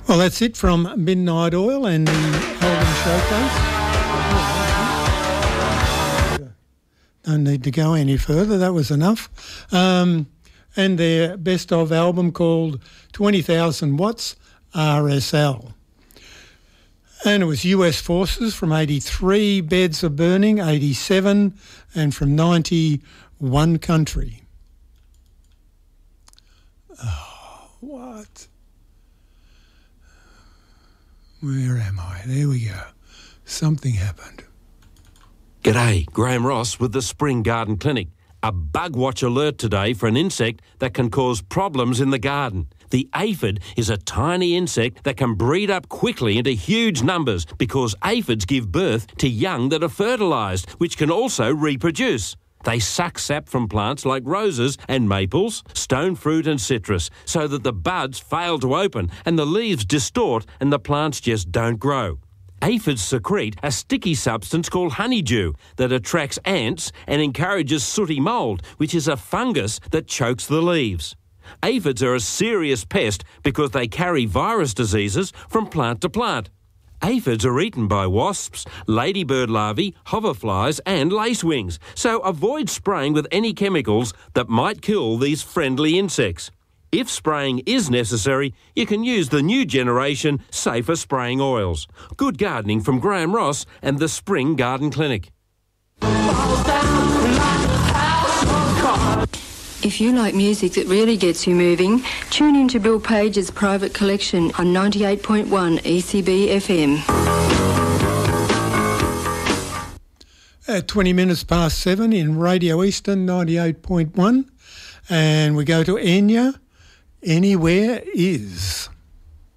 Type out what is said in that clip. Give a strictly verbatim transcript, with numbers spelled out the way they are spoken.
Well, that's it from Midnight Oil and the Holden Showcase. Don't need to go any further. That was enough. Um, and their best of album called twenty thousand Watts R S L. And it was U S Forces from eighty-three, Beds of Burning, eighty-seven, and from ninety, One Country. Oh, what? Where am I? There we go. Something happened. G'day, Graham Ross with the Spring Garden Clinic. A bug watch alert today for an insect that can cause problems in the garden. The aphid is a tiny insect that can breed up quickly into huge numbers because aphids give birth to young that are fertilised, which can also reproduce. They suck sap from plants like roses and maples, stone fruit and citrus, so that the buds fail to open and the leaves distort and the plants just don't grow. Aphids secrete a sticky substance called honeydew that attracts ants and encourages sooty mould, which is a fungus that chokes the leaves. Aphids are a serious pest because they carry virus diseases from plant to plant. Aphids are eaten by wasps, ladybird larvae, hoverflies and lacewings, so avoid spraying with any chemicals that might kill these friendly insects. If spraying is necessary, you can use the new generation safer spraying oils. Good gardening from Graham Ross and the Spring Garden Clinic. If you like music that really gets you moving, tune in to Bill Page's Private Collection on ninety-eight point one E C B F M. At twenty minutes past seven in Radio Eastern ninety-eight point one, and we go to Enya. Anywhere Is.